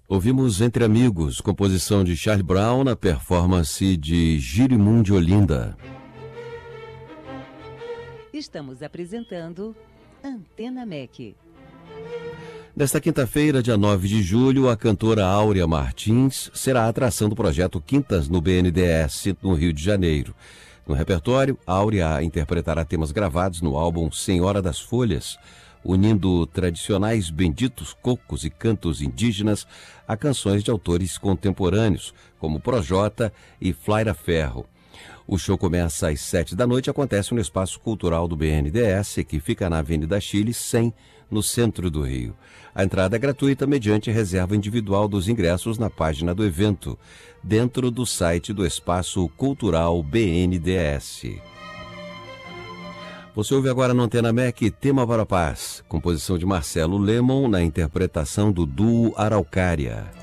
Ouvimos Entre Amigos, composição de Charlie Brown, na performance de Girimum de Olinda. Estamos apresentando Antena MEC. Nesta quinta-feira, dia 9 de julho, a cantora Áurea Martins será a atração do projeto Quintas no BNDES, no Rio de Janeiro. No repertório, Áurea interpretará temas gravados no álbum Senhora das Folhas, unindo tradicionais benditos cocos e cantos indígenas a canções de autores contemporâneos, como Projota e Flaira Ferro. O show começa às 7 da noite e acontece no Espaço Cultural do BNDES, que fica na Avenida Chile 100, no centro do Rio. A entrada é gratuita mediante reserva individual dos ingressos na página do evento, dentro do site do Espaço Cultural BNDES. Você ouve agora no Antena MEC Tema para a Paz, composição de Marcelo Lemon, na interpretação do duo Araucária.